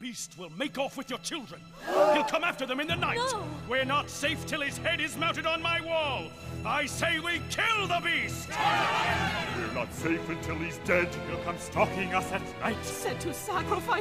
beast will make off with your children. He'll come after them in the night. No. We're not safe till his head is mounted on my wall. I say we kill the beast! We're not safe until he's dead. He'll come stalking us at night. Said to sacrifice